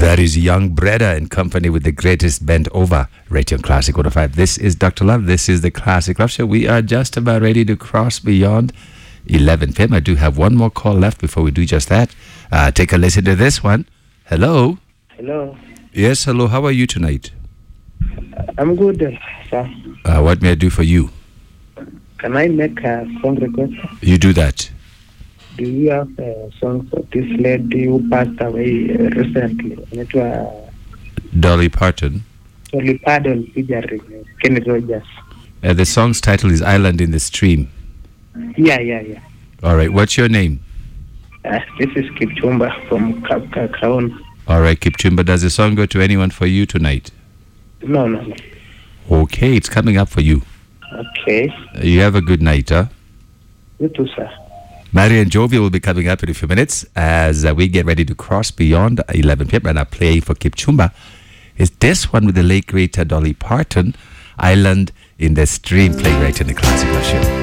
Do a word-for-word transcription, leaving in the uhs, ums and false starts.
That is Young Breda in company with the greatest bent over right here on Classic one oh five. This is Doctor Love. This is the Classic Love Show. We are just about ready to cross beyond eleven p.m. I do have one more call left before we do just that. Uh, take a listen to this one. Hello. Hello. Yes, hello. How are you tonight? I'm good, sir. Uh, what may I do for you? Can I make a song request? You do that. Do you have a song for this lady who passed away uh, recently? It was Dolly Parton. Dolly Parton featuring Kenny Rogers. Uh, the song's title is Island in the Stream. Yeah, yeah, yeah. All right. What's your name? Uh, this is Kipchumba from Kapka Crown. All right, Kipchumba. Does the song go to anyone for you tonight? No, no, no. Okay, it's coming up for you. Okay. Uh, you have a good night, huh? You too, sir. Mario and Jovi will be coming up in a few minutes as uh, we get ready to cross beyond eleven p.m. And our play for Kipchumba is this one with the late great uh, Dolly Parton, Island in the Stream, playing right in the Classic Love Show.